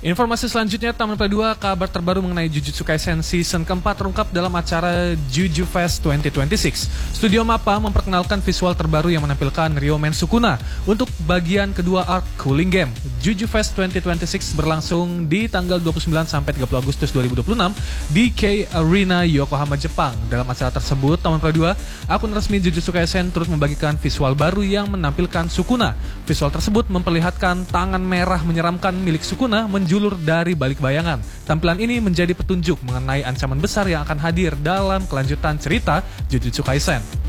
Informasi selanjutnya, Taman P2, kabar terbaru mengenai Jujutsu Kaisen Season keempat terungkap dalam acara Juju Fest 2026. Studio Mappa memperkenalkan visual terbaru yang menampilkan Ryomen Sukuna untuk bagian kedua arc Cooling Game. Juju Fest 2026 berlangsung di tanggal 29 sampai 30 Agustus 2026 di Kei Arena, Yokohama, Jepang. Dalam acara tersebut, Taman P2, akun resmi Jujutsu Kaisen turut membagikan visual baru yang menampilkan Sukuna. Visual tersebut memperlihatkan tangan merah menyeramkan milik Sukuna menjulur dari balik bayangan. Tampilan ini menjadi petunjuk mengenai ancaman besar yang akan hadir dalam kelanjutan cerita Jujutsu Kaisen.